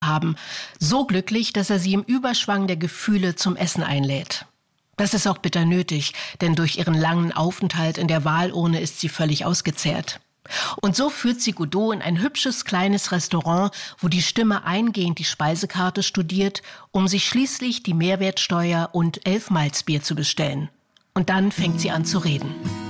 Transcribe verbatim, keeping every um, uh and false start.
haben. So glücklich, dass er sie im Überschwang der Gefühle zum Essen einlädt. Das ist auch bitter nötig, denn durch ihren langen Aufenthalt in der Wahlurne ist sie völlig ausgezehrt. Und so führt sie Godot in ein hübsches kleines Restaurant, wo die Stimme eingehend die Speisekarte studiert, um sich schließlich die Mehrwertsteuer und elf Malzbier zu bestellen. Und dann fängt sie an zu reden.